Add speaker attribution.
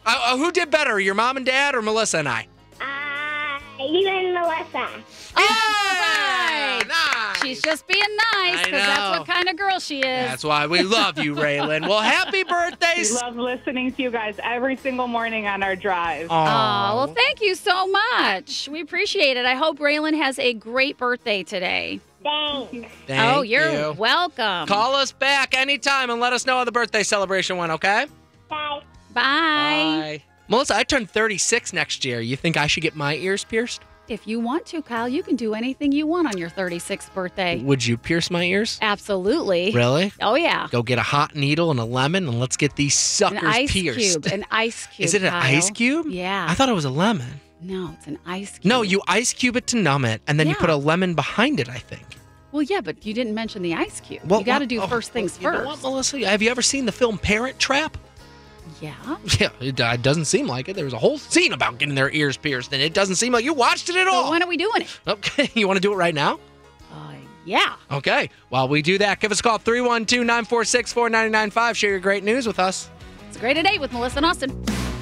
Speaker 1: Who did better, your mom and dad or Melissa and I?
Speaker 2: You and Melissa.
Speaker 1: Yeah! Nice.
Speaker 3: She's just being nice because that's what kind of girl she is.
Speaker 1: That's why we love you, Raylan. Well, happy birthday.
Speaker 4: We love listening to you guys every single morning on our drive.
Speaker 3: Oh, well, thank you so much. We appreciate it. I hope Raylan has a great birthday today.
Speaker 2: Thanks.
Speaker 1: Thank
Speaker 3: you're
Speaker 1: you.
Speaker 3: welcome.
Speaker 1: Call us back anytime and let us know how the birthday celebration went, okay?
Speaker 2: Bye.
Speaker 3: Bye.
Speaker 1: Melissa, I turn 36 next year. You think I should get my ears pierced?
Speaker 3: If you want to, Kyle, you can do anything you want on your 36th birthday.
Speaker 1: Would you pierce my ears?
Speaker 3: Absolutely.
Speaker 1: Really?
Speaker 3: Oh, yeah.
Speaker 1: Go get a hot needle and a lemon and let's get these suckers
Speaker 3: An ice
Speaker 1: pierced.
Speaker 3: cube. An ice cube.
Speaker 1: Is it an
Speaker 3: Kyle.
Speaker 1: ice cube?
Speaker 3: Yeah.
Speaker 1: I thought it was a lemon.
Speaker 3: No, it's an ice cube.
Speaker 1: No, you ice cube it to numb it, and then you
Speaker 3: Yeah.
Speaker 1: put a lemon behind it, I think.
Speaker 3: Well, yeah, but you didn't mention the ice cube.
Speaker 1: Well,
Speaker 3: you got to do first things
Speaker 1: you know
Speaker 3: first.
Speaker 1: what, Melissa? Have you ever seen the film Parent Trap?
Speaker 3: Yeah.
Speaker 1: Yeah, it doesn't seem like it. There was a whole scene about getting their ears pierced, and it doesn't seem like you watched it at all.
Speaker 3: So when are we doing it?
Speaker 1: Okay, you want to do it right now?
Speaker 3: Yeah.
Speaker 1: Okay, while we do that, give us a call, 312-946-4995. Share your great news with us.
Speaker 3: It's a great day with Melissa and Austin.